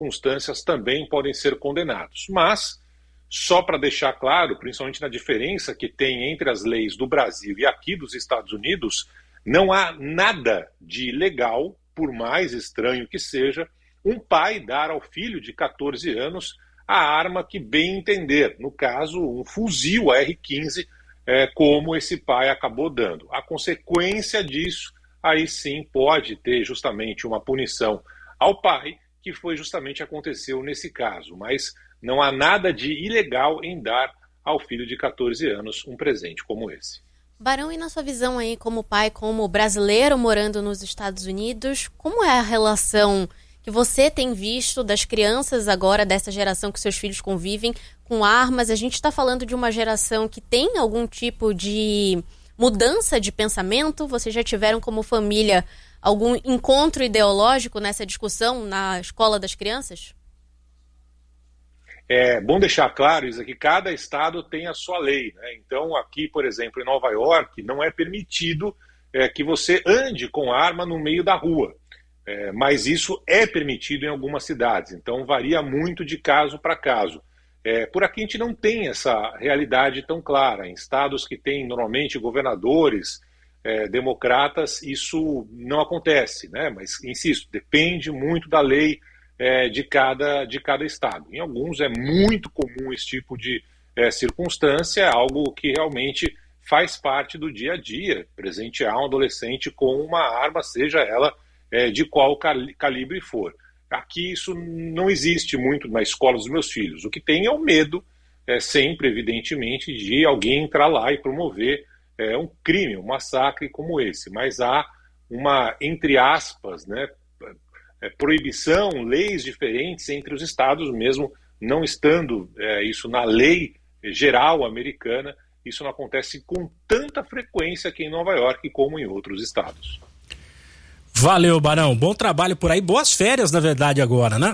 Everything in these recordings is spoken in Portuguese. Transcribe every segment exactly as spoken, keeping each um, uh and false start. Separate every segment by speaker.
Speaker 1: circunstâncias também podem ser condenados. Mas, só para deixar claro, principalmente na diferença que tem entre as leis do Brasil e aqui dos Estados Unidos, não há nada de ilegal, por mais estranho que seja, um pai dar ao filho de catorze anos a arma que bem entender, no caso, um fuzil A R quinze, é, como esse pai acabou dando. A consequência disso, aí sim pode ter justamente uma punição ao pai, que foi justamente o que aconteceu nesse caso, mas não há nada de ilegal em dar ao filho de catorze anos um presente como esse.
Speaker 2: Barão, e na sua visão aí como pai, como brasileiro morando nos Estados Unidos, como é a relação que você tem visto das crianças agora, dessa geração que seus filhos convivem com armas? A gente está falando de uma geração que tem algum tipo de mudança de pensamento? Vocês já tiveram como família algum encontro ideológico nessa discussão na escola das crianças?
Speaker 1: É bom deixar claro isso aqui, cada estado tem a sua lei, né? Então aqui, por exemplo, em Nova York, não é permitido é, que você ande com arma no meio da rua. É, mas isso é permitido em algumas cidades, então varia muito de caso para caso. É, por aqui a gente não tem essa realidade tão clara. Em estados que têm normalmente governadores é, democratas, isso não acontece, né? Mas, insisto, depende muito da lei é, de, cada, de cada estado. Em alguns é muito comum esse tipo de é, circunstância, algo que realmente faz parte do dia a dia, presentear um adolescente com uma arma, seja ela É, de qual calibre for. Aqui isso não existe muito na escola dos meus filhos. O que tem é o medo, é, sempre, evidentemente, de alguém entrar lá e promover é, um crime, um massacre como esse. Mas há uma, entre aspas, né, é, proibição, leis diferentes entre os estados, mesmo não estando é, isso na lei geral americana, isso não acontece com tanta frequência aqui em Nova York como em outros estados.
Speaker 3: Valeu, Barão. Bom trabalho por aí. Boas férias, na verdade, agora, né?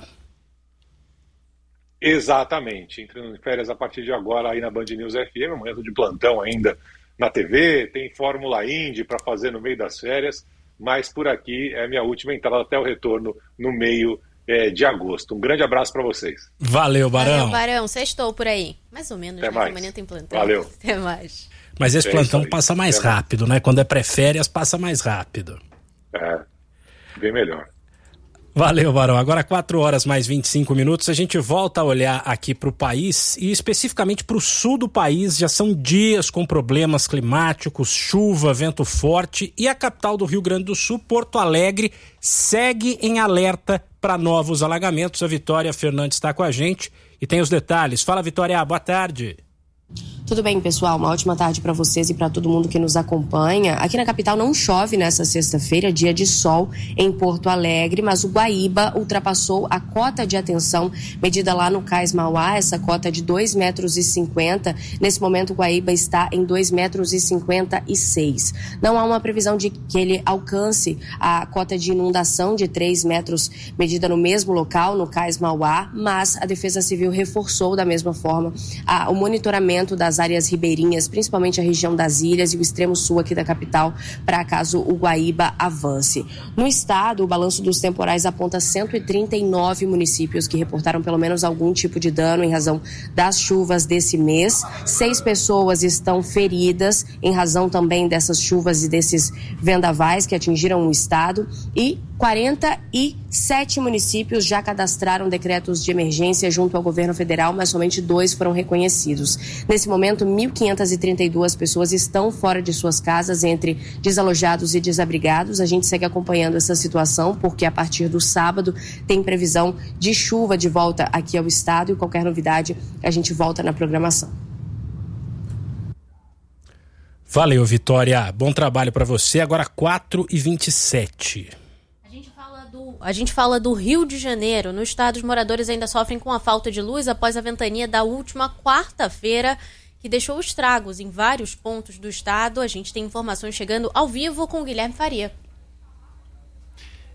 Speaker 1: Exatamente. Entrando em férias a partir de agora aí na Band News F M, momento de plantão ainda na T V, tem Fórmula Indy para fazer no meio das férias, mas por aqui é minha última entrada até o retorno no meio é, de agosto. Um grande abraço para vocês.
Speaker 3: Valeu, Barão.
Speaker 2: Valeu, Barão. Sextou por aí. Mais ou menos,
Speaker 1: Até
Speaker 2: né?
Speaker 1: mais.
Speaker 2: Amanhã tem plantão.
Speaker 1: Valeu.
Speaker 2: Até mais.
Speaker 3: Mas esse
Speaker 1: É
Speaker 3: plantão
Speaker 1: isso aí.
Speaker 3: passa mais
Speaker 1: Até mais.
Speaker 3: rápido, né? Quando é pré-férias, passa mais rápido.
Speaker 1: É, bem melhor.
Speaker 3: Valeu, Barão. Agora quatro horas mais vinte e cinco minutos, a gente volta a olhar aqui para o país e especificamente para o sul do país. Já são dias com problemas climáticos, chuva, vento forte, e a capital do Rio Grande do Sul, Porto Alegre, segue em alerta para novos alagamentos. A Vitória Fernandes está com a gente e tem os detalhes. Fala, Vitória, boa tarde.
Speaker 4: Tudo bem, pessoal? Uma ótima tarde para vocês e para todo mundo que nos acompanha. Aqui na capital não chove nessa sexta-feira, dia de sol em Porto Alegre, mas o Guaíba ultrapassou a cota de atenção medida lá no Cais Mauá, essa cota de dois metros e cinquenta. Nesse momento o Guaíba está em dois metros e cinquenta e seis. Não há uma previsão de que ele alcance a cota de inundação de três metros medida no mesmo local, no Cais Mauá, mas a Defesa Civil reforçou da mesma forma a, o monitoramento das áreas ribeirinhas, principalmente a região das ilhas e o extremo sul aqui da capital, para caso o Guaíba avance. No estado, o balanço dos temporais aponta cento e trinta e nove municípios que reportaram pelo menos algum tipo de dano em razão das chuvas desse mês. Seis pessoas estão feridas em razão também dessas chuvas e desses vendavais que atingiram o estado, e quarenta e sete municípios já cadastraram decretos de emergência junto ao governo federal, mas somente dois foram reconhecidos. Nesse momento, mil quinhentas e trinta e duas pessoas estão fora de suas casas, entre desalojados e desabrigados. A gente segue acompanhando essa situação, porque a partir do sábado tem previsão de chuva de volta aqui ao estado, e qualquer novidade a gente volta na programação.
Speaker 3: Valeu, Vitória. Bom trabalho para você. Agora quatro e vinte e sete.
Speaker 2: A gente fala do Rio de Janeiro. No estado, os moradores ainda sofrem com a falta de luz após a ventania da última quarta-feira, que deixou estragos em vários pontos do estado. A gente tem informações chegando ao vivo com o Guilherme Faria.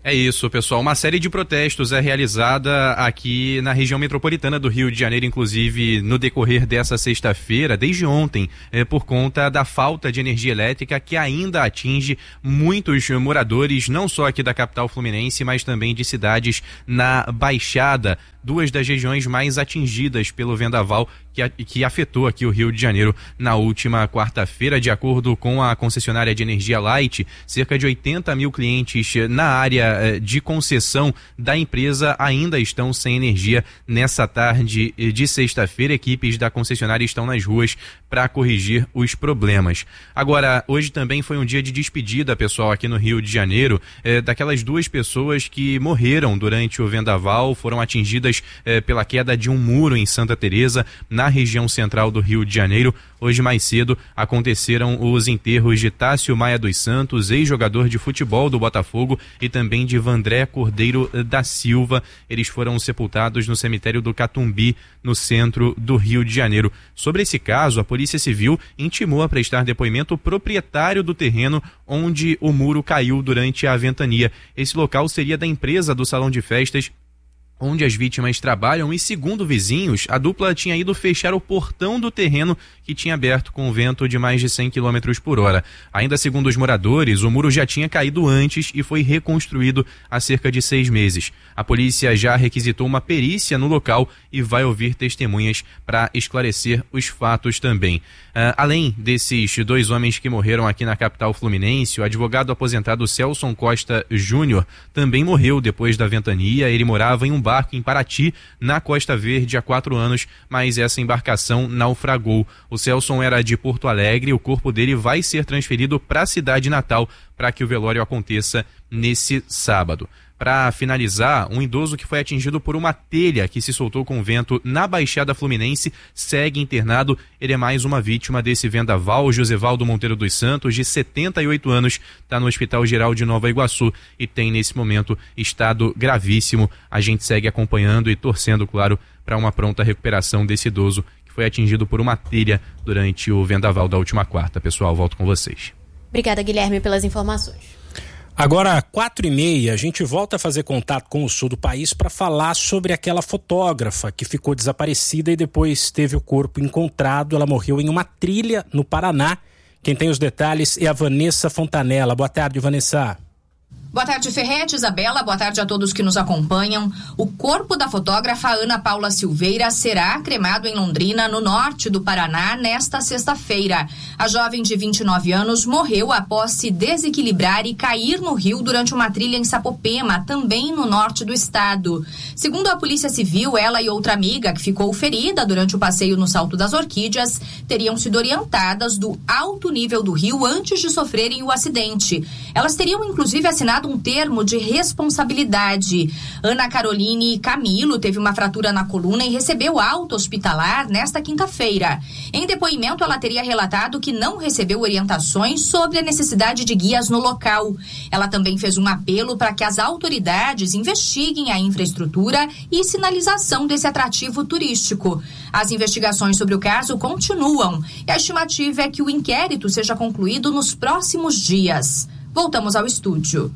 Speaker 5: É isso, pessoal. Uma série de protestos é realizada aqui na região metropolitana do Rio de Janeiro, inclusive no decorrer dessa sexta-feira, desde ontem, é, por conta da falta de energia elétrica que ainda atinge muitos moradores, não só aqui da capital fluminense, mas também de cidades na Baixada, duas das regiões mais atingidas pelo vendaval que, que afetou aqui o Rio de Janeiro na última quarta-feira. De acordo com a concessionária de energia Light, cerca de oitenta mil clientes na área de concessão da empresa ainda estão sem energia nessa tarde de sexta-feira. Equipes da concessionária estão nas ruas para corrigir os problemas. Agora, hoje também foi um dia de despedida, pessoal, aqui no Rio de Janeiro, eh, daquelas duas pessoas que morreram durante o vendaval, foram atingidas eh, pela queda de um muro em Santa Teresa, na região central do Rio de Janeiro. Hoje, mais cedo, aconteceram os enterros de Tássio Maia dos Santos, ex-jogador de futebol do Botafogo, e também de Vandré Cordeiro da Silva. Eles foram sepultados no cemitério do Catumbi, no centro do Rio de Janeiro. Sobre esse caso, a Polícia Civil intimou a prestar depoimento o proprietário do terreno onde o muro caiu durante a ventania. Esse local seria da empresa do salão de festas onde as vítimas trabalham, e segundo vizinhos, a dupla tinha ido fechar o portão do terreno que tinha aberto com vento de mais de cem quilômetros por hora. Ainda segundo os moradores, o muro já tinha caído antes e foi reconstruído há cerca de seis meses. A polícia já requisitou uma perícia no local e vai ouvir testemunhas para esclarecer os fatos também. Uh, além desses dois homens que morreram aqui na capital fluminense, o advogado aposentado Celson Costa Júnior também morreu depois da ventania. Ele morava em um barco em Paraty, na Costa Verde, há quatro anos, mas essa embarcação naufragou. O Celson era de Porto Alegre e o corpo dele vai ser transferido para a cidade natal para que o velório aconteça nesse sábado. Para finalizar, um idoso que foi atingido por uma telha que se soltou com vento na Baixada Fluminense segue internado. Ele é mais uma vítima desse vendaval. Josevaldo Monteiro dos Santos, de setenta e oito anos, está no Hospital Geral de Nova Iguaçu e tem nesse momento estado gravíssimo. A gente segue acompanhando e torcendo, claro, para uma pronta recuperação desse idoso que foi atingido por uma telha durante o vendaval da última quarta. Pessoal, volto com vocês.
Speaker 2: Obrigada, Guilherme, pelas informações.
Speaker 3: Agora, quatro e meia, a gente volta a fazer contato com o sul do país para falar sobre aquela fotógrafa que ficou desaparecida e depois teve o corpo encontrado. Ela morreu em uma trilha no Paraná. Quem tem os detalhes é a Vanessa Fontanella. Boa tarde, Vanessa.
Speaker 6: Boa tarde, Ferretti, Isabela, boa tarde a todos que nos acompanham. O corpo da fotógrafa Ana Paula Silveira será cremado em Londrina, no norte do Paraná, nesta sexta-feira. A jovem de vinte e nove anos morreu após se desequilibrar e cair no rio durante uma trilha em Sapopema, também no norte do estado. Segundo a Polícia Civil, ela e outra amiga, que ficou ferida durante o passeio no Salto das Orquídeas, teriam sido orientadas do alto nível do rio antes de sofrerem o acidente. Elas teriam, inclusive, assinado um termo de responsabilidade. Ana Caroline Camilo teve uma fratura na coluna e recebeu alta hospitalar nesta quinta-feira. Em depoimento, ela teria relatado que não recebeu orientações sobre a necessidade de guias no local. Ela também fez um apelo para que as autoridades investiguem a infraestrutura e sinalização desse atrativo turístico. As investigações sobre o caso continuam e a estimativa é que o inquérito seja concluído nos próximos dias. Voltamos ao estúdio.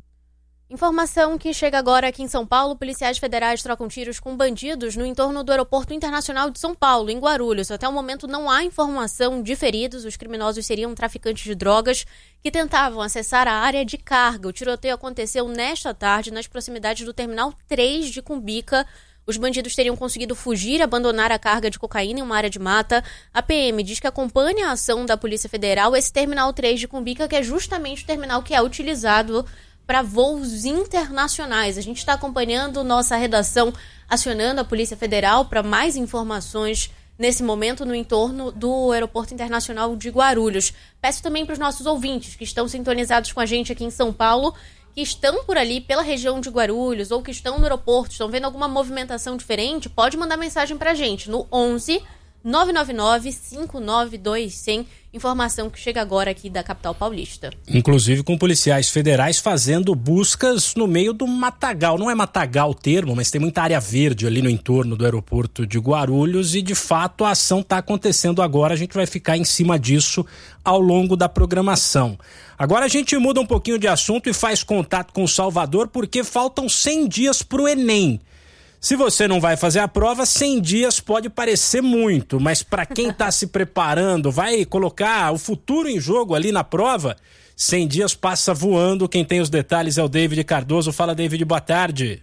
Speaker 2: Informação que chega agora aqui em São Paulo. Policiais federais trocam tiros com bandidos no entorno do Aeroporto Internacional de São Paulo, em Guarulhos. Até o momento não há informação de feridos. Os criminosos seriam traficantes de drogas que tentavam acessar a área de carga. O tiroteio aconteceu nesta tarde nas proximidades do Terminal três de Cumbica. Os bandidos teriam conseguido fugir e abandonar a carga de cocaína em uma área de mata. A P M diz que acompanha a ação da Polícia Federal. Esse Terminal três de Cumbica, que é justamente o terminal que é utilizado para voos internacionais. A gente está acompanhando nossa redação, acionando a Polícia Federal para mais informações nesse momento no entorno do Aeroporto Internacional de Guarulhos. Peço também para os nossos ouvintes que estão sintonizados com a gente aqui em São Paulo, que estão por ali pela região de Guarulhos ou que estão no aeroporto, estão vendo alguma movimentação diferente, pode mandar mensagem para a gente no onze, nove nove nove, cinco nove dois, zero zero. Informação que chega agora aqui da capital paulista.
Speaker 3: Inclusive com policiais federais fazendo buscas no meio do matagal. Não é matagal o termo, mas tem muita área verde ali no entorno do aeroporto de Guarulhos e, de fato, a ação está acontecendo agora. A gente vai ficar em cima disso ao longo da programação. Agora a gente muda um pouquinho de assunto e faz contato com Salvador, porque faltam cem dias para o Enem. Se você não vai fazer a prova, cem dias pode parecer muito, mas para quem está se preparando, vai colocar o futuro em jogo ali na prova, cem dias passa voando. Quem tem os detalhes é o David Cardoso. Fala, David, boa tarde.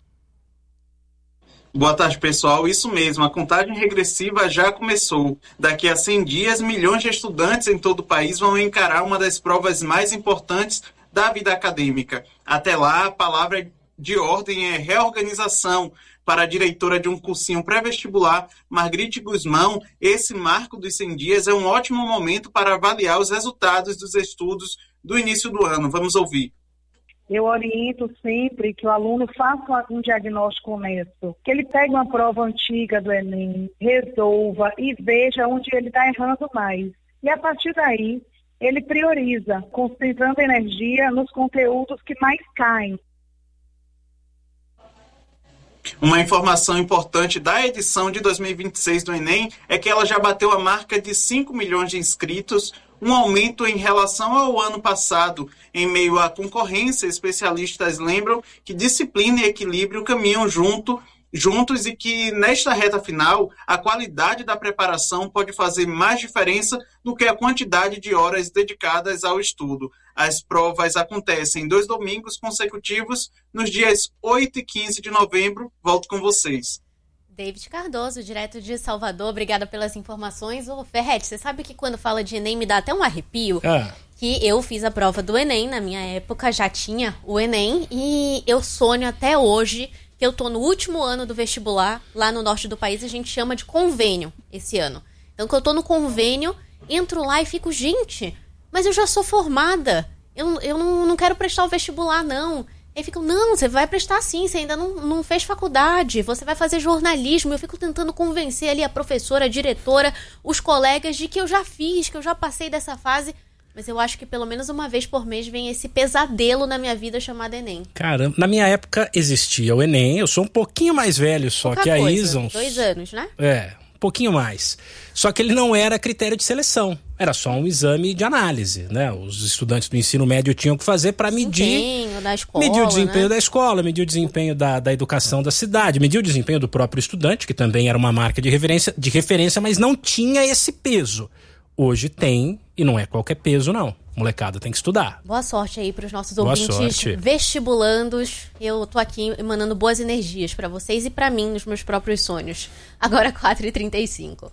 Speaker 7: Boa tarde, pessoal. Isso mesmo, a contagem regressiva já começou. Daqui a cem dias, milhões de estudantes em todo o país vão encarar uma das provas mais importantes da vida acadêmica. Até lá, a palavra de ordem é reorganização. Para a diretora de um cursinho pré-vestibular, Margrite Guzmão, esse marco dos cem dias é um ótimo momento para avaliar os resultados dos estudos do início do ano. Vamos ouvir.
Speaker 8: Eu oriento sempre que o aluno faça um diagnóstico honesto, que ele pegue uma prova antiga do Enem, resolva e veja onde ele está errando mais. E a partir daí, ele prioriza, concentrando energia nos conteúdos que mais caem.
Speaker 7: Uma informação importante da edição de dois mil e vinte e seis do Enem é que ela já bateu a marca de cinco milhões de inscritos, um aumento em relação ao ano passado. Em meio à concorrência, especialistas lembram que disciplina e equilíbrio caminham junto, juntos e que, nesta reta final, a qualidade da preparação pode fazer mais diferença do que a quantidade de horas dedicadas ao estudo. As provas acontecem dois domingos consecutivos, nos dias oito e quinze de novembro. Volto com vocês.
Speaker 2: David Cardoso, direto de Salvador, obrigada pelas informações. Ô, Ferretti, você sabe que quando fala de Enem me dá até um arrepio? Ah. Que eu fiz a prova do Enem, na minha época já tinha o Enem, e eu sonho até hoje que eu tô no último ano do vestibular, lá no norte do país, a gente chama de convênio esse ano. Então, que eu tô no convênio, entro lá e fico, gente, mas eu já sou formada, eu, eu não, não quero prestar o vestibular, não. Aí ficam, não, você vai prestar sim, você ainda não, não fez faculdade, você vai fazer jornalismo. Eu fico tentando convencer ali a professora, a diretora, os colegas de que eu já fiz, que eu já passei dessa fase. Mas eu acho que pelo menos uma vez por mês vem esse pesadelo na minha vida chamado Enem.
Speaker 3: Caramba, na minha época existia o Enem, eu sou um pouquinho mais velho só Pouca que a
Speaker 2: coisa,
Speaker 3: Isa.
Speaker 2: Dois anos, né?
Speaker 3: É, um pouquinho mais. Só que ele não era critério de seleção, era só um exame de análise, né? Os estudantes do ensino médio tinham que fazer para medir,
Speaker 2: da escola,
Speaker 3: medir o desempenho, né, da escola, medir o desempenho da, da educação da cidade, medir o desempenho do próprio estudante, que também era uma marca de referência, de referência, mas não tinha esse peso. Hoje tem, e não é qualquer peso, não. Molecada tem que estudar.
Speaker 2: Boa sorte aí para os nossos
Speaker 3: Boa
Speaker 2: ouvintes
Speaker 3: sorte.
Speaker 2: vestibulandos. Eu tô aqui emanando boas energias para vocês e para mim nos meus próprios sonhos. Agora quatro e trinta e cinco.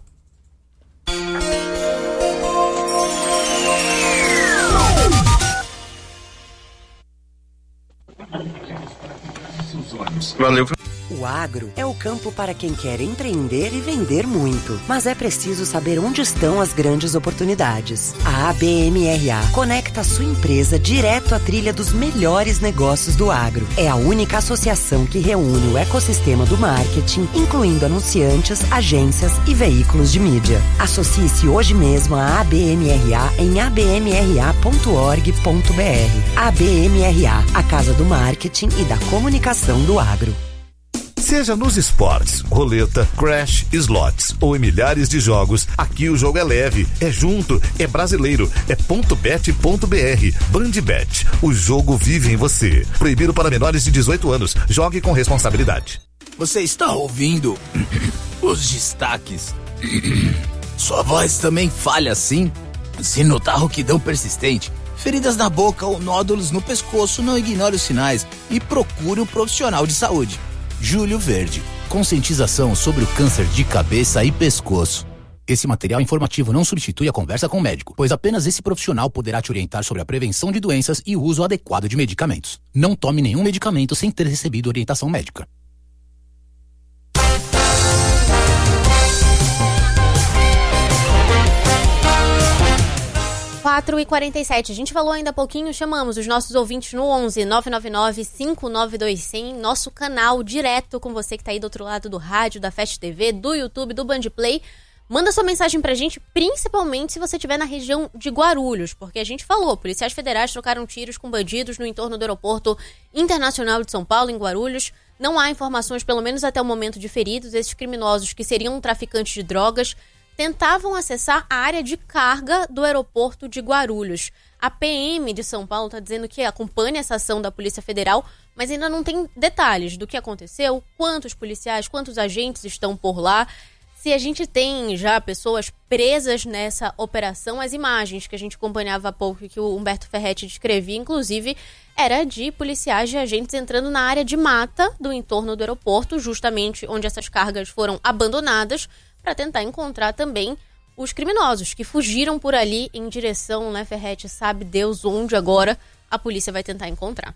Speaker 7: Valeu.
Speaker 9: O agro é o campo para quem quer empreender e vender muito, mas é preciso saber onde estão as grandes oportunidades. A A B M R A conecta a sua empresa direto à trilha dos melhores negócios do agro. É a única associação que reúne o ecossistema do marketing, incluindo anunciantes, agências e veículos de mídia. Associe-se hoje mesmo à A B M R A em a b m r a ponto org ponto b r. A B M R A, a casa do marketing e da comunicação do agro.
Speaker 10: Seja nos esportes, roleta, crash, slots ou em milhares de jogos, aqui o jogo é leve, é junto, é brasileiro, é ponto bet ponto b r. Bandbet, o jogo vive em você. Proibido para menores de dezoito anos. Jogue com responsabilidade.
Speaker 11: Você está ouvindo os destaques? Sua voz também falha assim? Se notar rouquidão persistente, feridas na boca ou nódulos no pescoço, não ignore os sinais e procure um profissional de saúde. Júlio Verde, conscientização sobre o câncer de cabeça e pescoço. Esse material informativo não substitui a conversa com o médico, pois apenas esse profissional poderá te orientar sobre a prevenção de doenças e o uso adequado de medicamentos. Não tome nenhum medicamento sem ter recebido orientação médica.
Speaker 2: quatro e quarenta e sete. A gente falou ainda há pouquinho, chamamos os nossos ouvintes no onze nove nove nove cinco nove dois zero zero, nosso canal direto com você que está aí do outro lado do rádio, da Fast T V, do YouTube, do Band Play. Manda sua mensagem pra gente, principalmente se você estiver na região de Guarulhos, porque a gente falou, policiais federais trocaram tiros com bandidos no entorno do Aeroporto Internacional de São Paulo, em Guarulhos. Não há informações, pelo menos até o momento, de feridos. Esses criminosos, que seriam traficantes de drogas, tentavam acessar a área de carga do aeroporto de Guarulhos. A P M de São Paulo está dizendo que acompanha essa ação da Polícia Federal, mas ainda não tem detalhes do que aconteceu, quantos policiais, quantos agentes estão por lá. Se a gente tem já pessoas presas nessa operação, as imagens que a gente acompanhava há pouco, que o Humberto Ferretti descrevia, inclusive, era de policiais e agentes entrando na área de mata do entorno do aeroporto, justamente onde essas cargas foram abandonadas, para tentar encontrar também os criminosos que fugiram por ali em direção, né, Ferretti, sabe Deus onde agora a polícia vai tentar encontrar.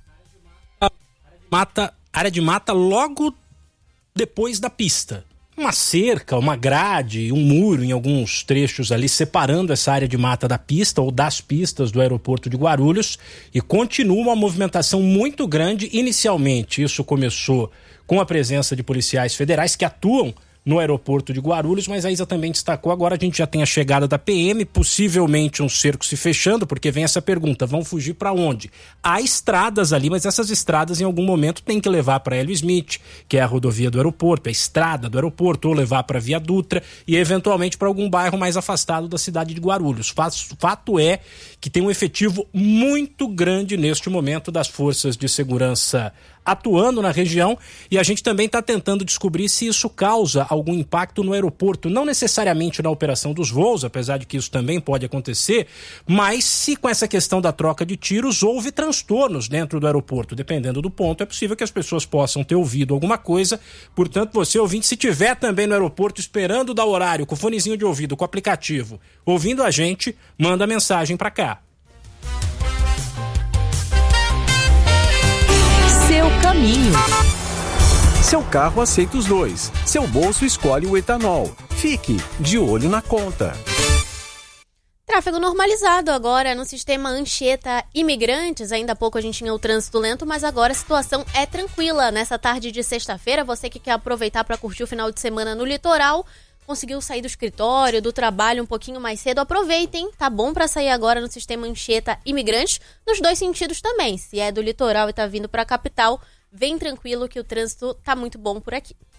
Speaker 3: Mata, área de mata logo depois da pista. Uma cerca, uma grade, um muro em alguns trechos ali separando essa área de mata da pista ou das pistas do aeroporto de Guarulhos, e continua uma movimentação muito grande. Inicialmente isso começou com a presença de policiais federais que atuam no aeroporto de Guarulhos, mas a Isa também destacou, agora a gente já tem a chegada da P M, possivelmente um cerco se fechando, porque vem essa pergunta, vão fugir para onde? Há estradas ali, mas essas estradas em algum momento tem que levar para Hélio Smith, que é a rodovia do aeroporto, a estrada do aeroporto, ou levar para Via Dutra e eventualmente para algum bairro mais afastado da cidade de Guarulhos. Fato é que tem um efetivo muito grande neste momento das forças de segurança atuando na região, e a gente também está tentando descobrir se isso causa algum impacto no aeroporto, não necessariamente na operação dos voos, apesar de que isso também pode acontecer, mas se com essa questão da troca de tiros houve transtornos dentro do aeroporto. Dependendo do ponto, é possível que as pessoas possam ter ouvido alguma coisa. Portanto, você ouvinte, se tiver também no aeroporto esperando dar horário, com o fonezinho de ouvido, com o aplicativo, ouvindo a gente, manda mensagem para cá.
Speaker 12: Seu caminho. Seu carro aceita os dois. Seu bolso escolhe o etanol. Fique de olho na conta.
Speaker 2: Tráfego normalizado agora no sistema Anchieta Imigrantes. Ainda há pouco a gente tinha o trânsito lento, mas agora a situação é tranquila. Nessa tarde de sexta-feira, você que quer aproveitar para curtir o final de semana no litoral, conseguiu sair do escritório, do trabalho um pouquinho mais cedo, aproveitem, tá bom para sair agora no sistema Anchieta Imigrantes, nos dois sentidos também. Se é do litoral e tá vindo para a capital, vem tranquilo que o trânsito tá muito bom por aqui.